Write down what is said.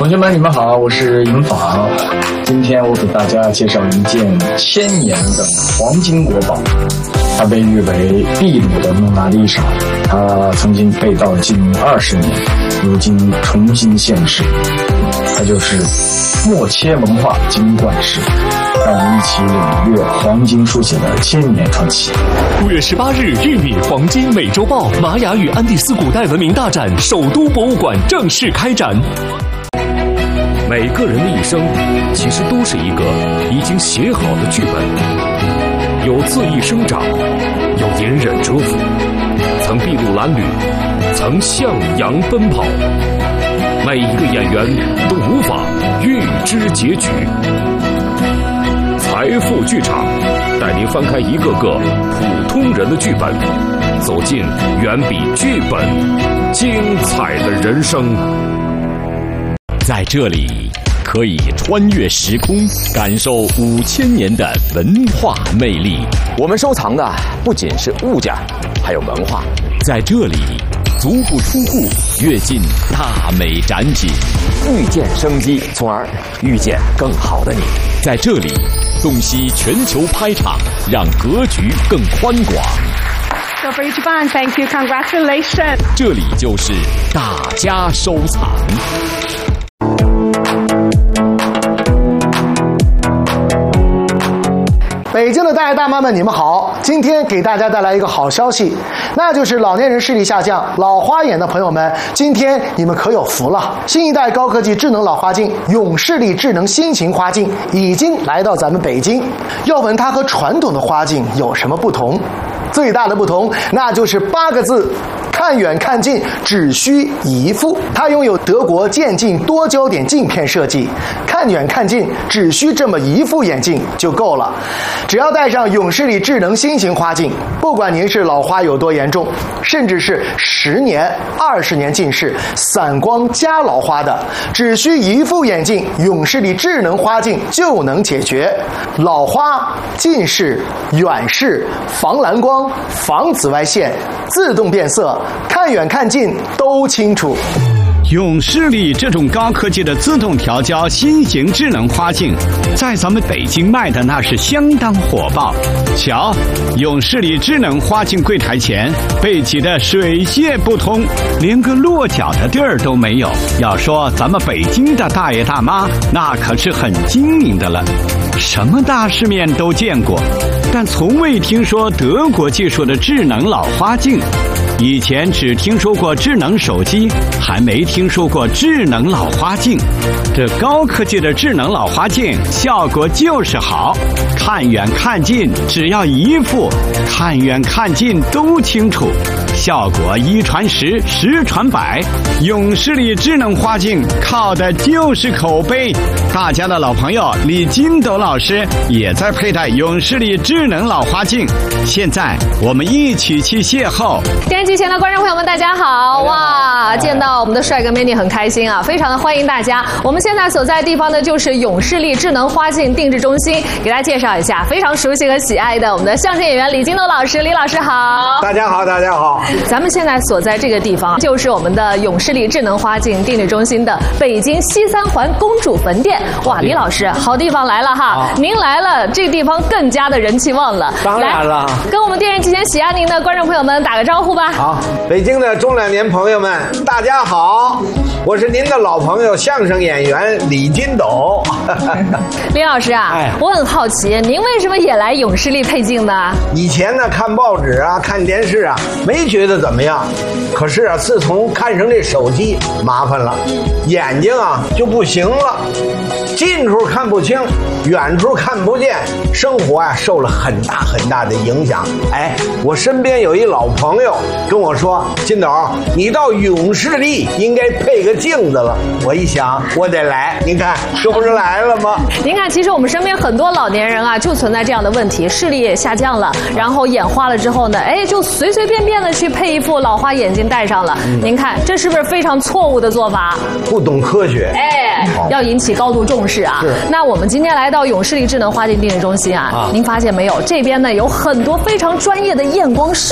同学们，你们好，我是尹昉。今天我给大家介绍一件1000年的黄金国宝，它被誉为秘鲁的蒙娜丽莎。它曾经被盗近20年，如今重新现世。它就是默切文化金冠石。让我们一起领略黄金书写的1000年传奇。 5月18日，玉米黄金美洲豹玛雅与安第斯古代文明大展首都博物馆正式开展。每个人的一生其实都是一个已经写好的剧本，有恣意生长，有隐忍蛰伏，曾筚路蓝缕，曾向阳奔跑。每一个演员都无法预知结局。财富剧场带您翻开一个个普通人的剧本，走进远比剧本精彩的人生。在这里可以穿越时空，感受5000年的文化魅力。 我们收藏的不仅是物件，还有文化。 在这里足不出户，跃进大美展品， 遇见生机，从而遇见更好的你。 在这里洞悉全球拍场，让格局更宽广。 So for Japan, thank you, congratulations. 这里就是大家收藏。 北京的大爷大妈们，你们好！今天给大家带来一个好消息，那就是老年人视力下降、老花眼的朋友们，今天你们可有福了！新一代高科技智能老花镜永视力智能新型花镜已经来到咱们北京。要问它和传统的花镜有什么不同？最大的不同，那就是8个字：看远看近，只需一副。它拥有德国渐进多焦点镜片设计，看远看近只需这么一副眼镜就够了。只要戴上永视力智能新型花镜，不管您是老花有多严重，甚至是10年、20年近视、散光加老花的，只需一副眼镜，永视力智能花镜就能解决老花、近视、远视、防蓝光、防紫外线、自动变色，看远看近都清楚。 永视力这种高科技的自动调焦新型智能花镜，在咱们北京卖的那是相当火爆。瞧，永视力智能花镜柜台前被挤得水泄不通，连个落脚的地儿都没有。要说咱们北京的大爷大妈，那可是很精明的了，什么大世面都见过，但从未听说德国技术的智能老花镜。以前只听说过智能手机，还没听说过智能老花镜。这高科技的智能老花镜效果就是好，看远看近只要一副，看远看近都清楚，效果1传10，10传100。永视力智能花镜靠的就是口碑。大家的老朋友李金斗老师也在佩戴永视力智能老花镜，现在我们一起去邂逅。 电视机前的观众朋友们，大家好！哇，见到我们的帅哥美女很开心啊，非常的欢迎大家。我们现在所在的地方呢，就是永视力智能花镜定制中心，给大家介绍一下非常熟悉和喜爱的我们的相声演员李金斗老师。李老师好！ 大家好，大家好！ 咱们现在所在这个地方，就是我们的永视力智能花镜定制中心的北京西3环公主坟店。哇，李老师，好地方来了哈！您来了，这个地方更加的人气旺了。 当然了， 跟我们电视机前喜爱您的观众朋友们打个招呼吧。 好，北京的中老年朋友们，大家好，我是您的老朋友相声演员李金斗。 李老师啊，我很好奇，您为什么也来永视力配镜呢？ 以前呢，看报纸啊，看电视啊，没觉得怎么样。可是啊，自从看上这手机，麻烦了，眼睛啊就不行了，近处看不清，远处看不见，生活啊受了很大很大的影响。哎，我身边有一老朋友跟我说，金斗，你到永视力应该配个镜子了。我一想，我得来，您看这不是来了吗？ 您看，其实我们身边很多老年人啊，就存在这样的问题，视力也下降了，然后眼花了之后呢，哎，就随随便便的去配一副老花眼镜戴上了。您看，这是不是非常错误的做法？ 不懂科学， 哎，要引起高度重视啊。那我们今天来到永视力智能花镜定制中心啊，您发现没有？这边呢有很多非常专业的验光师